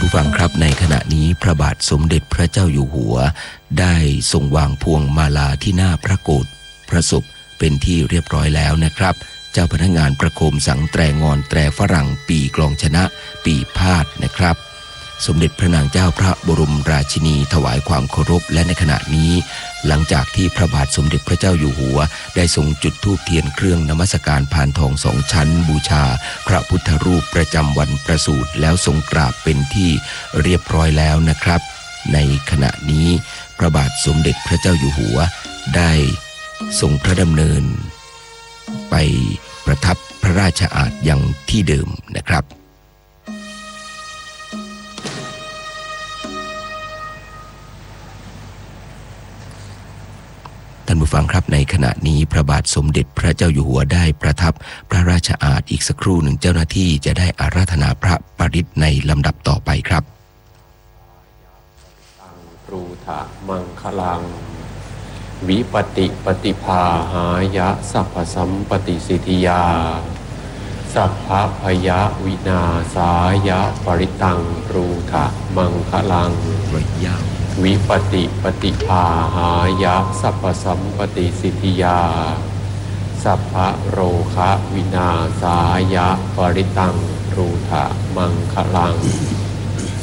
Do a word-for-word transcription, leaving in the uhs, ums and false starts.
ผู้ฟังครับในขณะนี้พระบาทสมเด็จพระเจ้าอยู่หัวได้ทรงวางพวงมาลาที่หน้าพระโกฐพระศพเป็นที่เรียบร้อยแล้วนะครับเจ้าพนักงานประโคมสังแตรงอนแตรฝรั่งปีกลองชนะปีพาดนะครับสมเด็จพระนางเจ้าพระบรมราชินีถวายความเคารพและในขณะนี้หลังจากที่พระบาทสมเด็จพระเจ้าอยู่หัวได้ทรงจุดธูปเทียนเครื่องนมัสการพานทองสองชั้นบูชาพระพุทธรูปประจำวันประสูติแล้วทรงกราบเป็นที่เรียบร้อยแล้วนะครับในขณะนี้พระบาทสมเด็จพระเจ้าอยู่หัวได้ทรงพระดำเนินไปประทับพระราชอาณายังที่เดิมนะครับท่านผู้ฟังครับในขณะนี้พระบาทสมเด็จพระเจ้าอยู่หัวได้ประทับพระราชอาณาอีกสักครู่หนึ่งเจ้าหน้าที่จะได้อาราธนาพระปริตรในลำดับต่อไปครับตังปรูถะมังคลังวิปติปฏิภาหายะสัพพสัมปติสิทธิยาสัพพะพยะวินาสายะปริตังปรูถะมังคลังวิปติปฏิภาหายะสัพพสัมปติสิทธิยาสัพพะโรคะวินาสายะปริตังปรูถะมังคลัง